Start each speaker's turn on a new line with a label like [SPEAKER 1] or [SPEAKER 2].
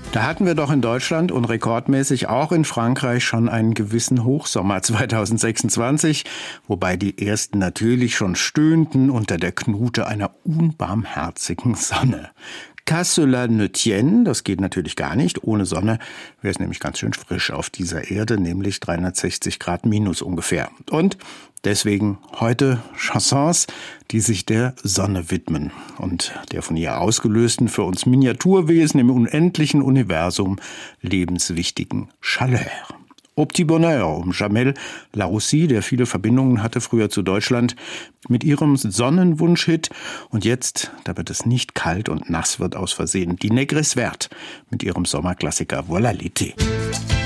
[SPEAKER 1] Da hatten wir doch in Deutschland und rekordmäßig auch in Frankreich schon einen gewissen Hochsommer 2026, wobei die ersten natürlich schon stöhnten unter der Knute einer unbarmherzigen Sonne. Qu'à cela ne tienne, das geht natürlich gar nicht. Ohne Sonne wäre es nämlich ganz schön frisch auf dieser Erde, nämlich 360 Grad minus ungefähr. Und deswegen heute Chansons, die sich der Sonne widmen und der von ihr ausgelösten, für uns Miniaturwesen im unendlichen Universum lebenswichtigen Chaleur. Au petit bonheur um Jamel Laroussi, der viele Verbindungen hatte früher zu Deutschland, mit ihrem Sonnenwunsch-Hit. Und jetzt, da wird es nicht kalt und nass wird aus Versehen, die Négresse Verte mit ihrem Sommerklassiker Voilà l'été.